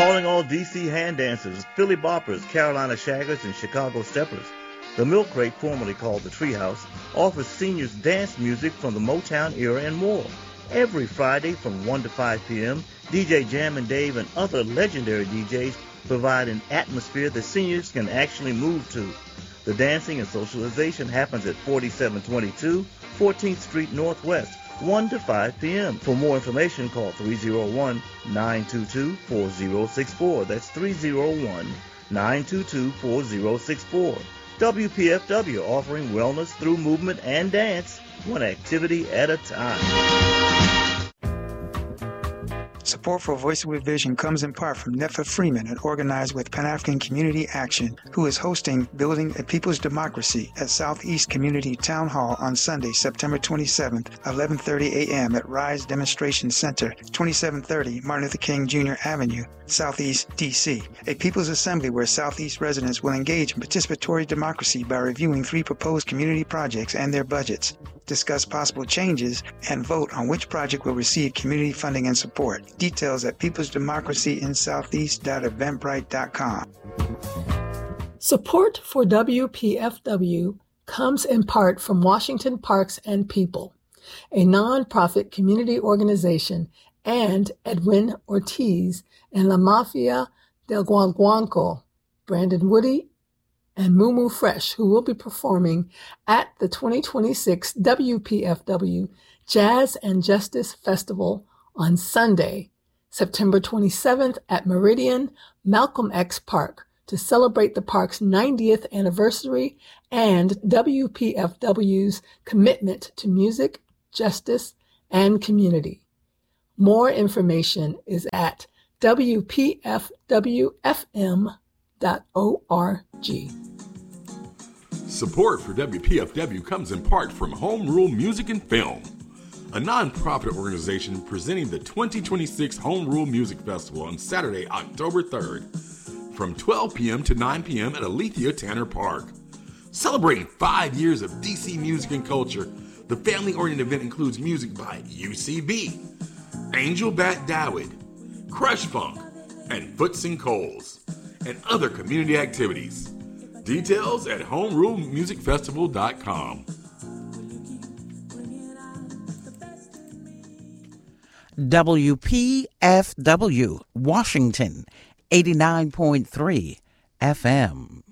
Calling all DC hand dancers, Philly Boppers, Carolina Shaggers, and Chicago Steppers. The Milk Crate, formerly called the Treehouse, offers seniors dance music from the Motown era and more. Every Friday from 1 to 5 p.m., DJ Jam and Dave and other legendary DJs provide an atmosphere that seniors can actually move to. The dancing and socialization happens at 4722 14th Street Northwest, 1 to 5 p.m. For more information, call 301-922-4064. That's 301-922-4064. WPFW, offering wellness through movement and dance, one activity at a time. Support for Voices with Vision comes in part from Nefa Freeman and Organized with Pan-African Community Action, who is hosting Building a People's Democracy at Southeast Community Town Hall on Sunday, September 27th, 11:30 a.m. at Rise Demonstration Center, 2730 Martin Luther King Jr. Avenue, Southeast D.C. A People's Assembly where Southeast residents will engage in participatory democracy by reviewing 3 proposed community projects and their budgets, discuss possible changes, and vote on which project will receive community funding and support. Details at peoplesdemocracyInsoutheast.eventbrite.com. Support for WPFW comes in part from Washington Parks and People, a nonprofit community organization, and Edwin Ortiz and La Mafia del Guaguanco, Brandon Woody, and Mumu Fresh, who will be performing at the 2026 WPFW Jazz and Justice Festival on Sunday, September 27th at Meridian Malcolm X Park to celebrate the park's 90th anniversary and WPFW's commitment to music, justice, and community. More information is at WPFWFM.org. Support for WPFW comes in part from Home Rule Music and Film, a non-profit organization presenting the 2026 Home Rule Music Festival on Saturday, October 3rd, from 12 p.m. to 9 p.m. at Alethea Tanner Park. Celebrating 5 years of DC music and culture, the family-oriented event includes music by UCB, Angel Bat Dawid, Crush Funk, and Foots and Coles, and other community activities. Details at homerulemusicfestival.com. WPFW, Washington, 89.3 FM.